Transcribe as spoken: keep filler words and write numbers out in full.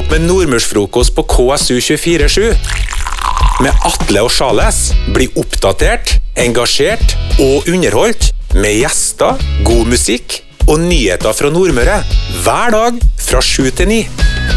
opp med nordmørsfrokost på K S U tjuefire sju. Med Atle og Charles bli oppdatert, engasjert og underholdt med gjester, god musikk og nyheter fra Nordmøre hver dag fra sju til ni.